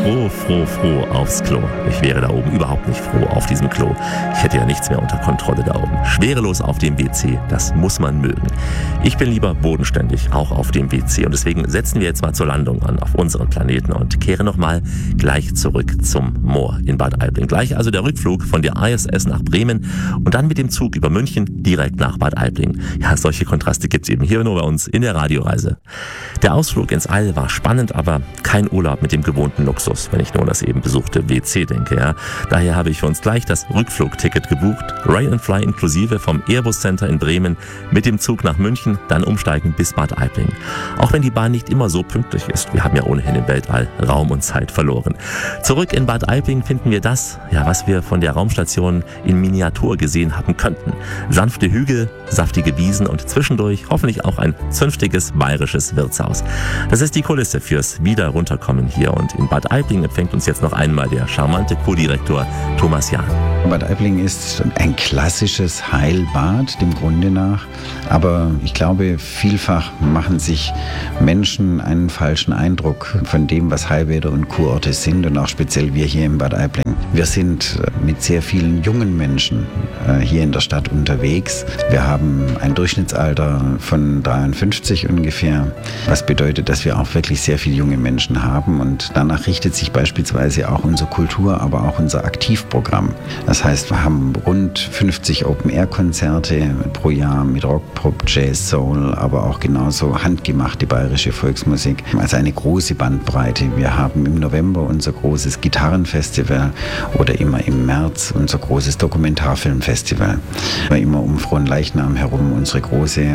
froh aufs Klo. Ich wäre da oben überhaupt nicht froh auf diesem Klo. Ich hätte ja nichts mehr unter Kontrolle da oben. Schwerelos auf dem WC, das muss man mögen. Ich bin lieber bodenständig, auch auf dem WC. Und deswegen setzen wir jetzt mal zur Landung an auf unseren Planeten und kehren nochmal gleich zurück zum Moor in Bad Aibling. Gleich also der Rückflug von der ISS nach Bremen und dann mit dem Zug über München direkt nach Bad Aibling. Ja, solche Kontraste gibt's eben hier nur bei uns in der Radioreise. Der Ausflug ins All war spannend, aber kein Urlaub mit dem gewohnten Luxus, wenn ich nur an das eben besuchte WC denke. Ja. Daher habe ich für uns gleich das Rückflugticket gebucht, Rail and Fly inklusive vom Airbus Center in Bremen mit dem Zug nach München, dann umsteigen bis Bad Aibling. Auch wenn die Bahn nicht immer so pünktlich ist, wir haben ja ohnehin im Weltall Raum und Zeit verloren. Zurück in Bad Aibling finden wir das, ja, was wir von der Raumstation in Miniatur gesehen haben könnten. Sanfte Hügel, saftige Wiesen und zwischendurch hoffentlich auch ein zünftiges bayerisches Wirtshaus. Das ist die Kulisse fürs Wieder-Runterkommen hier und in Bad Aibling empfängt uns jetzt noch einmal der charmante Co-Direktor Thomas Jahn. Bad Aibling ist ein klassisches Heilbad, dem Grunde nach. Aber ich glaube, vielfach machen sich Menschen einen falschen Eindruck von dem, was Heilbäder und Kurorte sind und auch speziell wir hier in Bad Aibling. Wir sind mit sehr vielen jungen Menschen hier in der Stadt unterwegs. Wir haben ein Durchschnittsalter von 53 ungefähr, was bedeutet, dass wir auch wirklich sehr viele junge Menschen haben und danach richtet sich beispielsweise auch unsere Kultur, aber auch unser Aktivprogramm. Das heißt, wir haben rund 50 Open-Air-Konzerte pro Jahr mit Rock, Pop, Jazz, Soul, aber auch genauso handgemachte bayerische Volksmusik. Also eine große Bandbreite. Wir haben im November unser großes Gitarrenfestival oder immer im März unser großes Dokumentarfilmfestival. Immer um Fronleichnam herum unsere große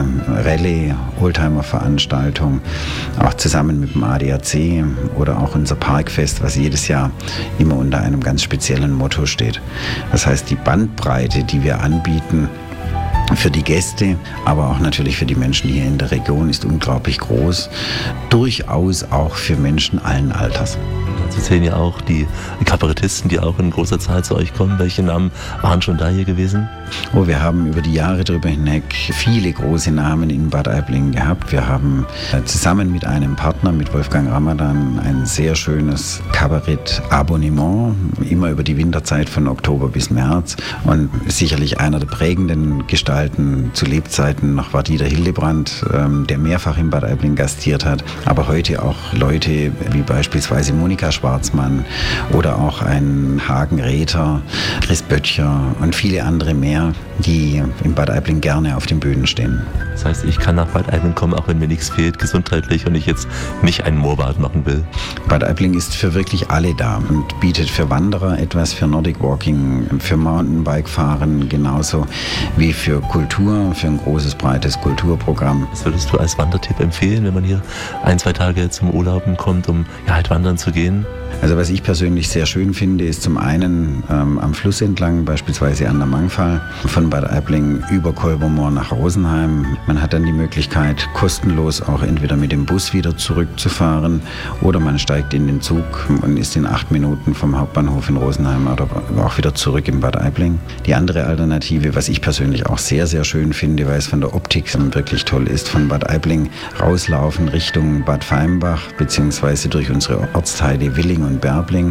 Rallye-Oldtimer-Veranstaltung, auch zusammen mit dem ADAC oder auch unser Parkfest, was jedes Jahr immer unter einem ganz speziellen Motto steht. Das heißt, die Bandbreite, die wir anbieten, für die Gäste, aber auch natürlich für die Menschen hier in der Region ist unglaublich groß. Durchaus auch für Menschen allen Alters. Sie sehen ja auch die Kabarettisten, die auch in großer Zahl zu euch kommen. Welche Namen waren schon da hier gewesen? Oh, wir haben über die Jahre darüber hinweg viele große Namen in Bad Aibling gehabt. Wir haben zusammen mit einem Partner, mit Wolfgang Ramadan, ein sehr schönes Kabarett-Abonnement, immer über die Winterzeit von Oktober bis März. Und sicherlich einer der prägenden Gestalten zu Lebzeiten noch war Dieter Hildebrand, der mehrfach in Bad Aibling gastiert hat. Aber heute auch Leute wie beispielsweise Monika Schwarzmann oder auch ein Hagen Räther, Chris Böttcher und viele andere mehr, die in Bad Aibling gerne auf den Bühnen stehen. Das heißt, ich kann nach Bad Aibling kommen, auch wenn mir nichts fehlt, gesundheitlich, und ich jetzt nicht ein Moorbad machen will. Bad Aibling ist für wirklich alle da und bietet für Wanderer etwas, für Nordic Walking, für Mountainbike-Fahren genauso wie für Kultur, für ein großes, breites Kulturprogramm. Was würdest du als Wandertipp empfehlen, wenn man hier 1-2 Tage zum Urlauben kommt, um ja halt wandern zu gehen? Also was ich persönlich sehr schön finde, ist zum einen am Fluss entlang, beispielsweise an der Mangfall, von Bad Aibling über Kolbermoor nach Rosenheim. Man hat dann die Möglichkeit, kostenlos auch entweder mit dem Bus wieder zurückzufahren oder man steigt in den Zug und ist in 8 Minuten vom Hauptbahnhof in Rosenheim oder auch wieder zurück in Bad Aibling. Die andere Alternative, was ich persönlich auch sehr, sehr schön finde, weil es von der Optik wirklich toll ist, von Bad Aibling rauslaufen Richtung Bad Feimbach beziehungsweise durch unsere Ortsteile Willing und Berbling.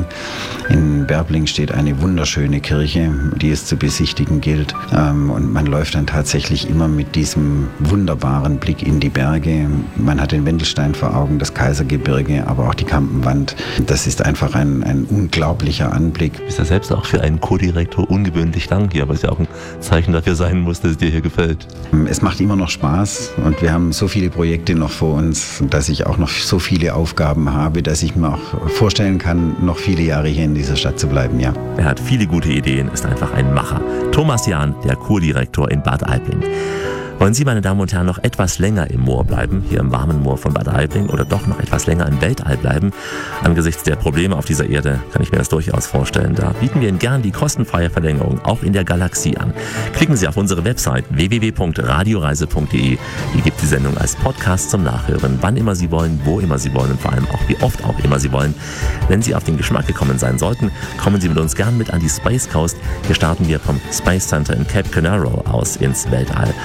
In Berbling steht eine wunderschöne Kirche, die es zu besichtigen gilt. Und man läuft dann tatsächlich immer mit diesem wunderbaren Blick in die Berge. Man hat den Wendelstein vor Augen, das Kaisergebirge, aber auch die Kampenwand. Das ist einfach ein unglaublicher Anblick. Du bist ja selbst auch für einen Co-Direktor ungewöhnlich lang hier, was ja auch ein Zeichen dafür sein muss, dass es dir hier gefällt. Es macht immer noch Spaß und wir haben so viele Projekte noch vor uns, dass ich auch noch so viele Aufgaben habe, dass ich mir auch vorstellen kann, noch viele Jahre hier in dieser Stadt zu bleiben, ja. Er hat viele gute Ideen, ist einfach ein Macher. Thomas Jahn, der Kurdirektor in Bad Aibling. Wollen Sie, meine Damen und Herren, noch etwas länger im Moor bleiben, hier im warmen Moor von Bad Aibling, oder doch noch etwas länger im Weltall bleiben? Angesichts der Probleme auf dieser Erde kann ich mir das durchaus vorstellen. Da bieten wir Ihnen gern die kostenfreie Verlängerung auch in der Galaxie an. Klicken Sie auf unsere Website www.radioreise.de. Hier gibt die Sendung als Podcast zum Nachhören, wann immer Sie wollen, wo immer Sie wollen und vor allem auch wie oft auch immer Sie wollen. Wenn Sie auf den Geschmack gekommen sein sollten, kommen Sie mit uns gern mit an die Space Coast. Hier starten wir vom Space Center in Cape Canaveral aus ins Weltall. Und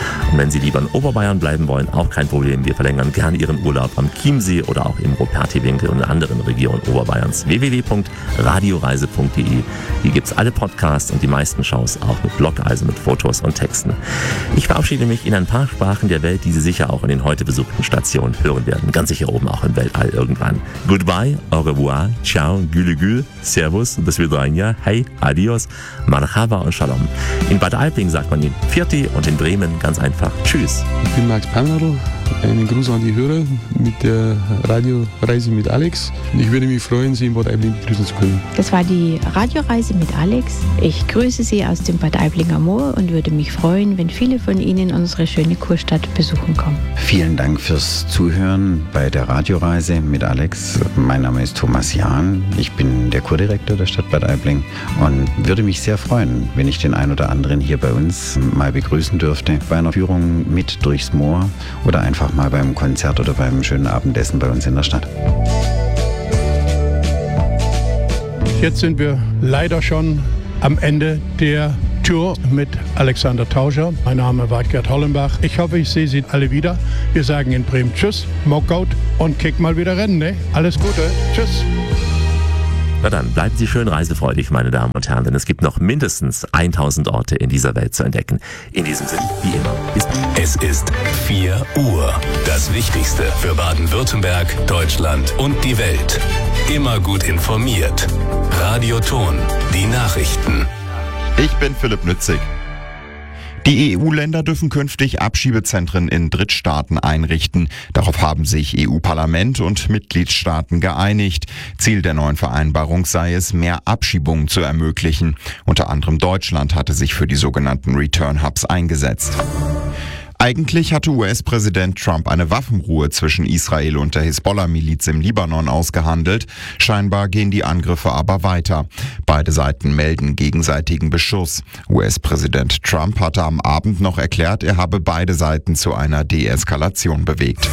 wenn Sie lieber in Oberbayern bleiben wollen, auch kein Problem. Wir verlängern gern Ihren Urlaub am Chiemsee oder auch im Rupertiwinkel und in anderen Regionen Oberbayerns. www.radioreise.de. Hier gibt es alle Podcasts und die meisten Shows auch mit Blog, also mit Fotos und Texten. Ich verabschiede mich in ein paar Sprachen der Welt, die Sie sicher auch in den heute besuchten Stationen hören werden. Ganz sicher oben auch im Weltall irgendwann. Goodbye, au revoir, ciao, gülü gül, servus, bis vidranja, hey, adios, marhaba und shalom. In Bad Aibling sagt man in Pfirti und in Bremen ganz einfach Tschüss. Ich bin Max Pamnadl. Einen Gruß an die Hörer mit der Radioreise mit Alex. Und ich würde mich freuen, Sie in Bad Aibling begrüßen zu können. Das war die Radioreise mit Alex. Ich grüße Sie aus dem Bad Aiblinger Moor und würde mich freuen, wenn viele von Ihnen unsere schöne Kurstadt besuchen kommen. Vielen Dank fürs Zuhören bei der Radioreise mit Alex. Mein Name ist Thomas Jahn. Ich bin der Kurdirektor der Stadt Bad Aibling und würde mich sehr freuen, wenn ich den einen oder anderen hier bei uns mal begrüßen dürfte. Bei einer Führung mit durchs Moor oder einfach mal beim Konzert oder beim schönen Abendessen bei uns in der Stadt. Jetzt sind wir leider schon am Ende der Tour mit Alexander Tauscher. Mein Name war Gerd Hollenbach. Ich hoffe, ich sehe Sie alle wieder. Wir sagen in Bremen Tschüss, Mockout und kick mal wieder rennen. Ne? Alles Gute. Tschüss. Na dann, bleiben Sie schön reisefreudig, meine Damen und Herren, denn es gibt noch mindestens 1000 Orte in dieser Welt zu entdecken. In diesem Sinne, wie immer, bis bald. Es ist 4 Uhr. Das Wichtigste für Baden-Württemberg, Deutschland und die Welt. Immer gut informiert. Radio Ton, die Nachrichten. Ich bin Philipp Nützig. Die EU-Länder dürfen künftig Abschiebezentren in Drittstaaten einrichten. Darauf haben sich EU-Parlament und Mitgliedstaaten geeinigt. Ziel der neuen Vereinbarung sei es, mehr Abschiebungen zu ermöglichen. Unter anderem Deutschland hatte sich für die sogenannten Return Hubs eingesetzt. Eigentlich hatte US-Präsident Trump eine Waffenruhe zwischen Israel und der Hisbollah-Miliz im Libanon ausgehandelt. Scheinbar gehen die Angriffe aber weiter. Beide Seiten melden gegenseitigen Beschuss. US-Präsident Trump hatte am Abend noch erklärt, er habe beide Seiten zu einer Deeskalation bewegt.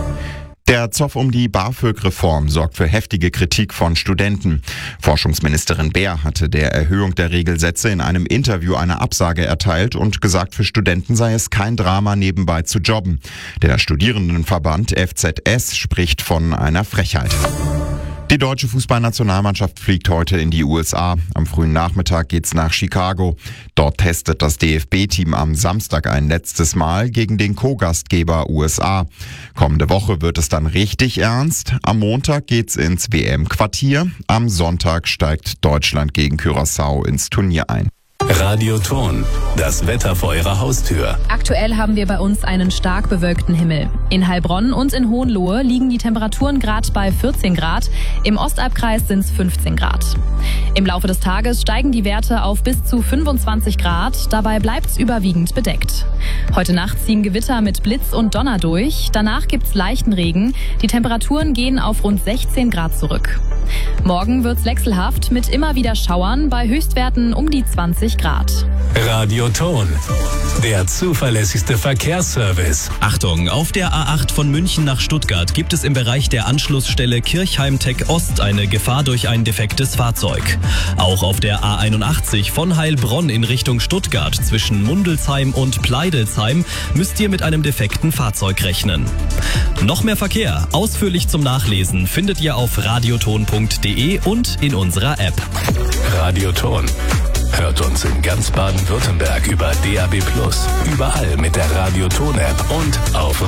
Der Zoff um die BAföG-Reform sorgt für heftige Kritik von Studenten. Forschungsministerin Beer hatte der Erhöhung der Regelsätze in einem Interview eine Absage erteilt und gesagt, für Studenten sei es kein Drama, nebenbei zu jobben. Der Studierendenverband FZS spricht von einer Frechheit. Die deutsche Fußballnationalmannschaft fliegt heute in die USA. Am frühen Nachmittag geht's nach Chicago. Dort testet das DFB-Team am Samstag ein letztes Mal gegen den Co-Gastgeber USA. Kommende Woche wird es dann richtig ernst. Am Montag geht's ins WM-Quartier. Am Sonntag steigt Deutschland gegen Curaçao ins Turnier ein. Radio Ton, das Wetter vor Ihrer Haustür. Aktuell haben wir bei uns einen stark bewölkten Himmel. In Heilbronn und in Hohenlohe liegen die Temperaturen gerade bei 14 Grad. Im Ostalbkreis sind es 15 Grad. Im Laufe des Tages steigen die Werte auf bis zu 25 Grad. Dabei bleibt es überwiegend bedeckt. Heute Nacht ziehen Gewitter mit Blitz und Donner durch. Danach gibt's leichten Regen. Die Temperaturen gehen auf rund 16 Grad zurück. Morgen wird's wechselhaft mit immer wieder Schauern bei Höchstwerten um die 20 Grad. Radio Ton, der zuverlässigste Verkehrsservice. Achtung, auf der A8 von München nach Stuttgart gibt es im Bereich der Anschlussstelle Kirchheim-Tech Ost eine Gefahr durch ein defektes Fahrzeug. Auch auf der A81 von Heilbronn in Richtung Stuttgart zwischen Mundelsheim und Pleidelsheim müsst ihr mit einem defekten Fahrzeug rechnen. Noch mehr Verkehr, ausführlich zum Nachlesen, findet ihr auf radioton.de und in unserer App. Radio Ton. Hört uns in ganz Baden-Württemberg über DAB+, überall mit der Radio Ton App und auf